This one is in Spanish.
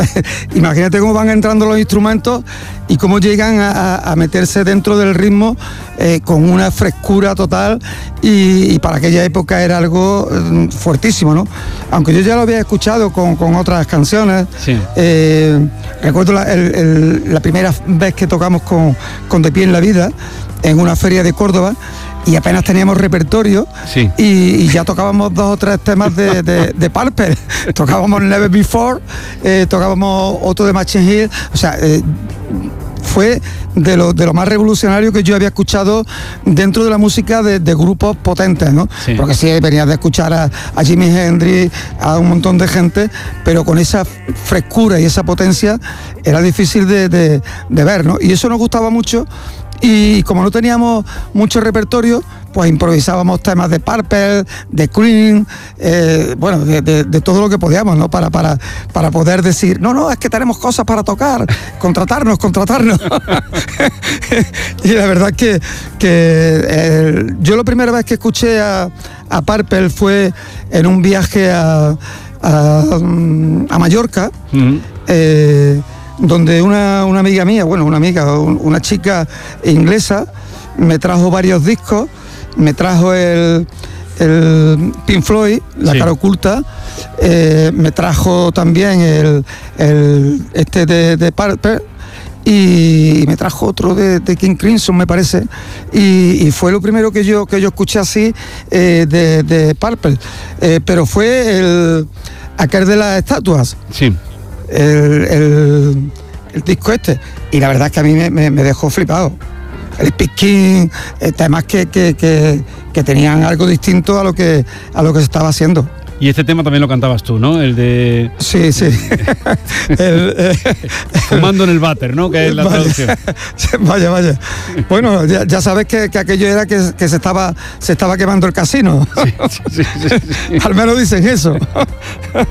imagínate cómo van entrando los instrumentos y cómo llegan a meterse dentro del ritmo con una frescura total y para aquella época era algo fuertísimo, ¿no? Aunque yo ya lo había escuchado con otras canciones. Sí. Recuerdo la primera vez que tocamos con De Pie en la Vida en una feria de Córdoba y apenas teníamos repertorio. Sí. y ya tocábamos 2 o 3 temas de Purple. Tocábamos Never Before, tocábamos otro de Machine Hill, o sea, fue de lo más revolucionario que yo había escuchado dentro de la música de grupos potentes, ¿no? Sí. Porque sí, venías de escuchar a Jimi Hendrix, a un montón de gente, pero con esa frescura y esa potencia era difícil de ver, ¿no? Y eso nos gustaba mucho. Y como no teníamos mucho repertorio, pues improvisábamos temas de Purple, de Queen, bueno, de todo lo que podíamos, ¿no? Para poder decir, no, es que tenemos cosas para tocar, contratarnos. Y la verdad que yo la primera vez que escuché a Purple fue en un viaje a Mallorca. Uh-huh. Donde una amiga mía, una chica inglesa, me trajo varios discos, me trajo el Pink Floyd, La Cara Oculta, me trajo también el de Purple, y me trajo otro de King Crimson, me parece, y fue lo primero que yo escuché así de Purple, pero fue aquel de las estatuas. Sí. El disco este, y la verdad es que a mí me dejó flipado. El Speed King, temas que tenían algo distinto a lo que se estaba haciendo. Y este tema también lo cantabas tú, ¿no? El de... Sí. Fumando en el váter, ¿no? Que es la traducción. Vaya. Bueno, ya sabes que aquello era que se estaba quemando el casino. Sí. Al menos dicen eso.